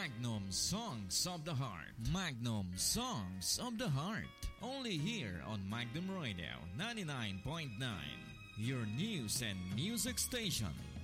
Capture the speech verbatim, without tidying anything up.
Magnum Songs of the Heart. Magnum Songs of the Heart. Only here on Magnum Radio ninety-nine point nine. Your news and music station.